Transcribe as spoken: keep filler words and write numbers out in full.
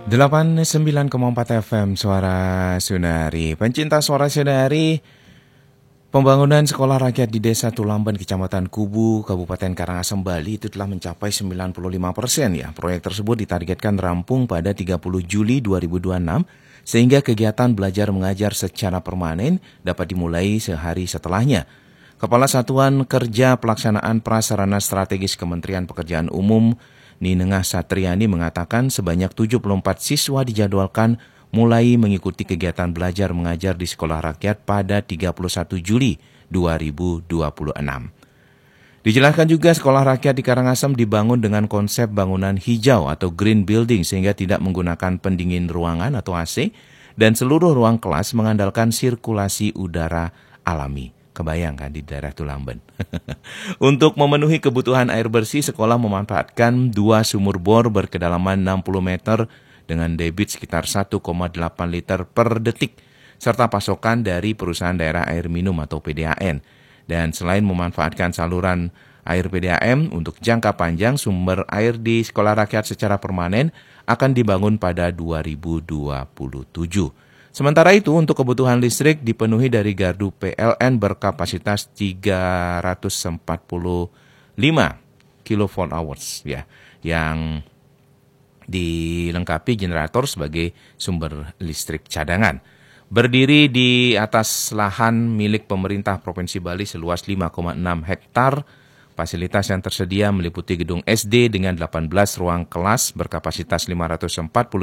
delapan puluh sembilan koma empat F M Suara Sunari. Pencinta Suara Sunari, pembangunan sekolah rakyat di Desa Tulamben, Kecamatan Kubu, Kabupaten Karangasem, Bali itu telah mencapai sembilan puluh lima persen ya. Proyek tersebut ditargetkan rampung pada tiga puluh Juli dua ribu dua puluh enam sehingga kegiatan belajar mengajar secara permanen dapat dimulai sehari setelahnya. Kepala Satuan Kerja Pelaksanaan Prasarana Strategis Kementerian Pekerjaan Umum Ninengah Satriani mengatakan sebanyak tujuh puluh empat siswa dijadwalkan mulai mengikuti kegiatan belajar mengajar di sekolah rakyat pada tiga puluh satu Juli dua ribu dua puluh enam. Dijelaskan juga sekolah rakyat di Karangasem dibangun dengan konsep bangunan hijau atau green building sehingga tidak menggunakan pendingin ruangan atau A C dan seluruh ruang kelas mengandalkan sirkulasi udara alami. Kebayang kan di daerah Tulamben. Untuk memenuhi kebutuhan air bersih, sekolah memanfaatkan dua sumur bor berkedalaman enam puluh meter dengan debit sekitar satu koma delapan liter per detik, serta pasokan dari perusahaan daerah air minum atau P D A M. Dan selain memanfaatkan saluran air P D A M untuk jangka panjang, sumber air di sekolah rakyat secara permanen akan dibangun pada dua ribu dua puluh tujuh. Sementara itu, untuk kebutuhan listrik dipenuhi dari gardu P L N berkapasitas tiga ratus empat puluh lima kilowatt hours ya, yang dilengkapi generator sebagai sumber listrik cadangan. Berdiri di atas lahan milik pemerintah Provinsi Bali seluas lima koma enam hektar, fasilitas yang tersedia meliputi gedung S D dengan delapan belas ruang kelas berkapasitas lima ratus empat puluh